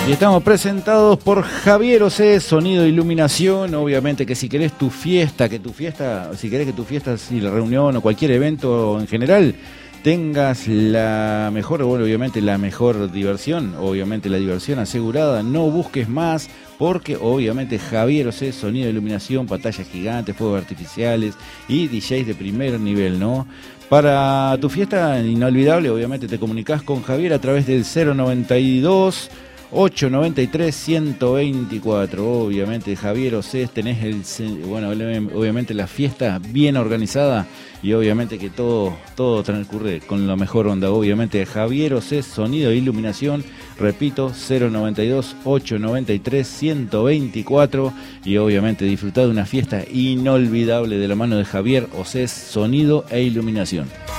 Y estamos presentados por Javier Osés, Sonido e Iluminación. Obviamente que si querés si querés que tu fiesta, si la reunión o cualquier evento en general, tengas la mejor, bueno, obviamente la mejor diversión, obviamente la diversión asegurada, no busques más, porque obviamente Javier Osés, Sonido e Iluminación, pantallas gigantes, fuegos artificiales y DJs de primer nivel, ¿no? Para tu fiesta inolvidable, obviamente te comunicás con Javier a través del 092 893 124. Obviamente Javier Osés, tenés obviamente la fiesta bien organizada y obviamente que todo transcurre con la mejor onda. Obviamente Javier Osés, Sonido e Iluminación, repito, 092 893 124, y obviamente disfrutar de una fiesta inolvidable de la mano de Javier Osés, Sonido e Iluminación.